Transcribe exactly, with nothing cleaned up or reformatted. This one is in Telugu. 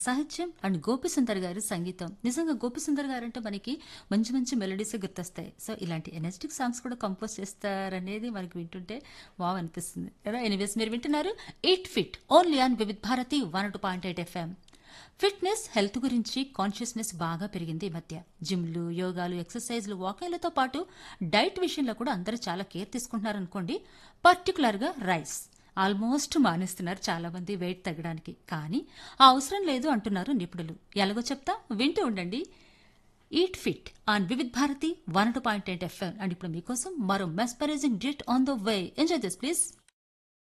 సాహిత్యం అండ్ గోపిసుందర్ గారి సంగీతం. నిజంగా గోపిసుందర్ గారంటే మనకి మంచి మంచి మెలోడీస్ గుర్తొస్తాయి. సో ఇలాంటి ఎనర్జిటిక్ సాంగ్స్ కూడా కంపోజ్ చేస్తారనేది మనకి వింటుంటే వావ్ అనిపిస్తుంది కదా. ఎనీవేస్ మీరు వింటున్నారు eight fit only on Vividh Bharati one two point eight FM. Fitness health గురించి కాన్షియస్నెస్ బాగా పెరిగింది ఈ మధ్య. జిమ్లు, యోగాలు, ఎక్సర్సైజ్లు, వాకింగ్లతో పాటు డైట్ విషయంలో కూడా అందరూ చాలా కేర్ తీసుకుంటున్నారు అనుకోండి. పర్టికులర్గా రైస్ ఆల్మోస్ట్ మానేస్తున్నారు చాలా మంది వెయిట్ తగ్గడానికి. కానీ ఆ అవసరం లేదు అంటున్నారు నిపుణులు. ఎలాగో చెప్తా, వింటూ ఉండండి. Eat fit on Vividh Bharati one two point eight FM. And ఇప్పుడు మీకోసం మరో mesmerising డిట్ on the way. Enjoy this please.